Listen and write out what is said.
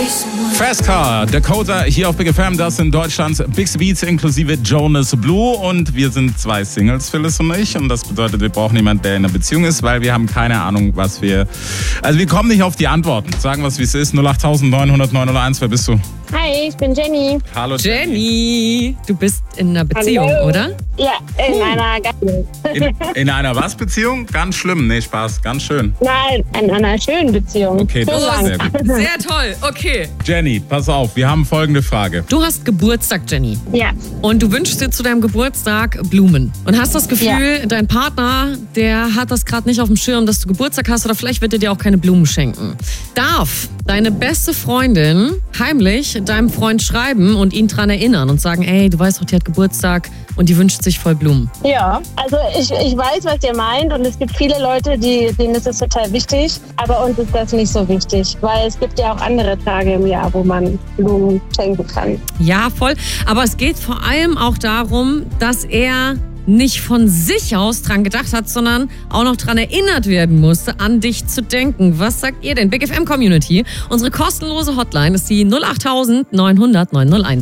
Fast Car, Dakota hier auf Big FM, das sind Deutschlands Big Beats inklusive Jonas Blue und wir sind 2 Singles, Phyllis und ich, und das bedeutet, wir brauchen jemanden, der in einer Beziehung ist, weil wir haben keine Ahnung, was wir, also wir kommen nicht auf die Antworten, sagen wir es wie es ist, 08900 901, wer bist du? Hi, ich bin Jenny. Hallo Jenny, du bist in einer Beziehung, Hallo. oder? Ja, in einer ganz In einer was Beziehung? Ganz schlimm, nee, Spaß, ganz schön. Nein, in einer schönen Beziehung. Okay, das ist sehr gut. Sehr toll, okay. Jenny, pass auf, wir haben folgende Frage. Du hast Geburtstag, Jenny. Ja, Und du wünschst dir zu deinem Geburtstag Blumen. Und hast das Gefühl, dein Partner, der hat das gerade nicht auf dem Schirm, dass du Geburtstag hast, oder vielleicht wird er dir auch keine Blumen schenken. Darf deine beste Freundin heimlich deinem Freund schreiben und ihn dran erinnern und sagen, ey, du weißt doch, die hat Geburtstag und die wünscht sich voll Blumen. ja. Also ich weiß, was ihr meint, und es gibt viele Leute, denen ist es total wichtig, aber uns ist das nicht so wichtig, weil es gibt ja auch andere Tage im Jahr, wo man Blumen schenken kann. Ja, voll. Aber es geht vor allem auch darum, dass er nicht von sich aus dran gedacht hat, sondern auch noch dran erinnert werden musste, an dich zu denken. Was sagt ihr denn? Big FM Community. Unsere kostenlose Hotline ist die 08900 901.